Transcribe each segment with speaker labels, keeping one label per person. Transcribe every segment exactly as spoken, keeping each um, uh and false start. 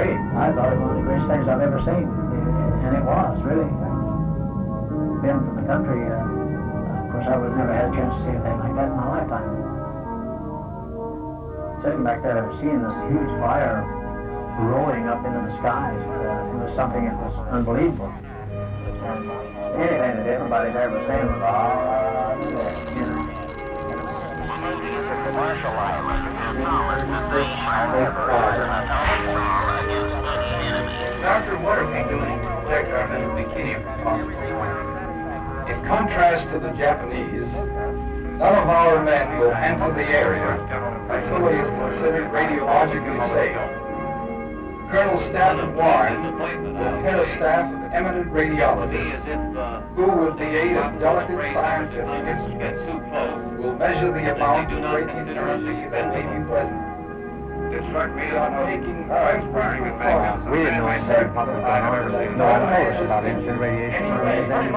Speaker 1: great. I thought it was one of the greatest things I've ever seen. And it was, really. Being from the country, uh, of course, I would never had a chance to see anything like that in my lifetime. Sitting back there, seeing this huge fire rolling up into the skies, uh, it was something that was unbelievable. And anything that everybody there was saying was, ah, you know.
Speaker 2: Martial life and knowledge that they shall never
Speaker 3: Doctor, what are we doing to protect our men of bikini from possible harm? In contrast to the Japanese, none of our men will enter the area until it is considered radiologically safe. Colonel Stanton Warren will head a staff of eminent radiologists who, with the aid of delicate scientific instruments, will measure the amount of radiation that may be present. We are taking every precaution.
Speaker 1: We didn't know anything about what was going on. No one told us about instant radiation or anything.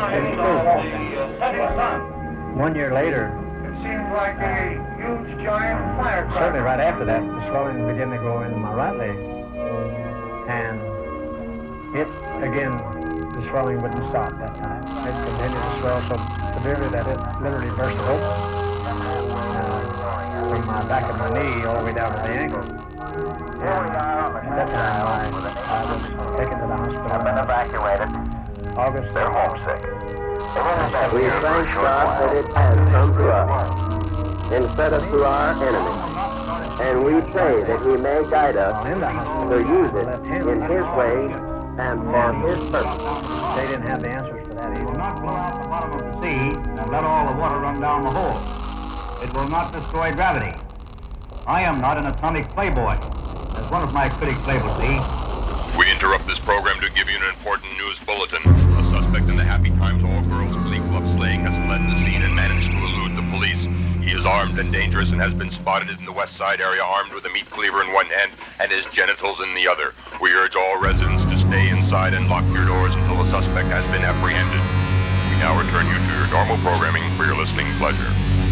Speaker 1: One year later,
Speaker 3: It seems like a huge giant firecracker.
Speaker 1: certainly right after that, the swelling began to go into my right leg. And it, again, the swelling wouldn't stop that time. It continued to swell so severely that it literally burst open. Uh, from my back of my knee all the way down to the ankle. And at that time, I, I was taken to the hospital.
Speaker 2: have been evacuated.
Speaker 1: August.
Speaker 2: They're homesick.
Speaker 4: We thank God that it has come to us instead of to our enemies. And we pray that He may guide us
Speaker 1: In the hospital.
Speaker 4: to use it
Speaker 1: Left hand.
Speaker 4: in His way and for His purpose.
Speaker 1: They didn't have the answers for that
Speaker 5: It will
Speaker 1: either.
Speaker 5: not blow out the bottom of the sea and let all the water run down the hole. It will not destroy gravity. I am not an atomic playboy, as one of my critics labeled me.
Speaker 6: We interrupt this program to give you an important news bulletin. A suspect in the Happy Times All-Girls Glee Club slaying has fled the scene and managed to elude the police. He is armed and dangerous and has been spotted in the West Side area armed with a meat cleaver in one hand and his genitals in the other. We urge all residents to stay inside and lock your doors until the suspect has been apprehended. We now return you to your normal programming for your listening pleasure.